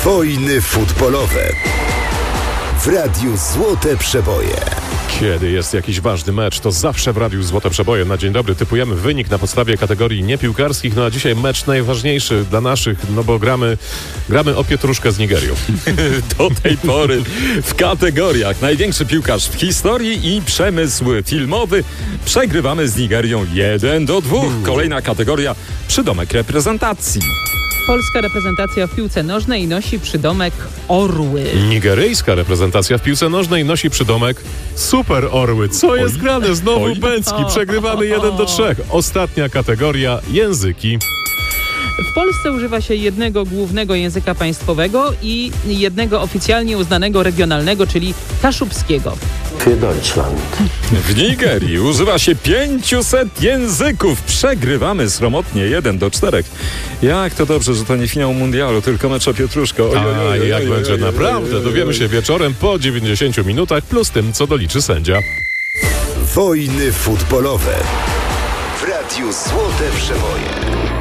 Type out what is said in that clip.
Wojny futbolowe w Radiu Złote Przeboje. Kiedy jest jakiś ważny mecz, to zawsze w Radiu Złote Przeboje na dzień dobry typujemy wynik na podstawie kategorii niepiłkarskich. No a dzisiaj mecz najważniejszy dla naszych, no bo gramy o pietruszkę z Nigerią. Do tej pory w kategoriach największy piłkarz w historii i przemysł filmowy przegrywamy z Nigerią 1-2. Kolejna kategoria przydomek reprezentacji. Polska reprezentacja w piłce nożnej nosi przydomek Orły. Nigeryjska reprezentacja w piłce nożnej nosi przydomek Super Orły. Co jest grane? Znowu Bęcki. Przegrywamy 1-3. Ostatnia kategoria języki. W Polsce używa się jednego głównego języka państwowego i jednego oficjalnie uznanego regionalnego, czyli kaszubskiego. Für Deutschland. W Nigerii używa się 500 języków. Przegrywamy sromotnie 1-4. Jak to dobrze, że to nie finał mundialu, tylko mecz o pietruszkę. A jak będzie naprawdę, dowiemy się wieczorem po 90 minutach plus tym, co doliczy sędzia. Wojny futbolowe w Radiu Złote Przeboje.